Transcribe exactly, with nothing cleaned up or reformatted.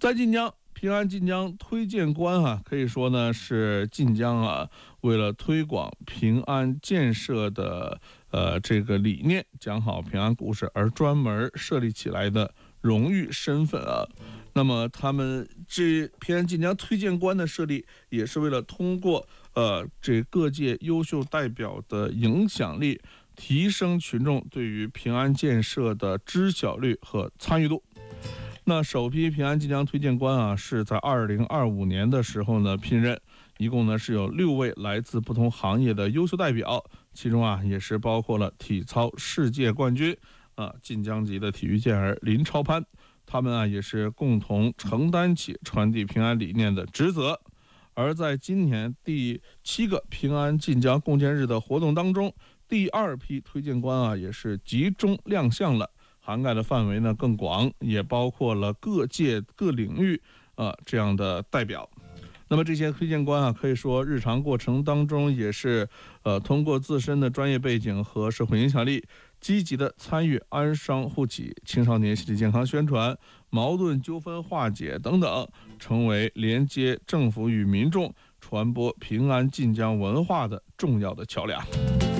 在晋江，平安晋江推荐官啊，可以说呢是晋江啊为了推广平安建设的呃这个理念，讲好平安故事而专门设立起来的荣誉身份啊。那么他们这平安晋江推荐官的设立，也是为了通过呃这各界优秀代表的影响力，提升群众对于平安建设的知晓率和参与度。那首批平安晋江推荐官啊，是在二零二五年的时候呢聘任，一共呢是有六位来自不同行业的优秀代表，其中啊也是包括了体操世界冠军啊晋江籍的体育健儿林超攀，他们啊也是共同承担起传递平安理念的职责。而在今年第七个平安晋江共建日的活动当中，第二批推荐官啊也是集中亮相了，涵盖的范围呢更广，也包括了各界各领域呃这样的代表。那么这些推荐官啊，可以说日常过程当中也是呃通过自身的专业背景和社会影响力，积极的参与安商护企、青少年心理健康宣传、矛盾纠纷化解等等，成为连接政府与民众、传播平安晋江文化的重要的桥梁。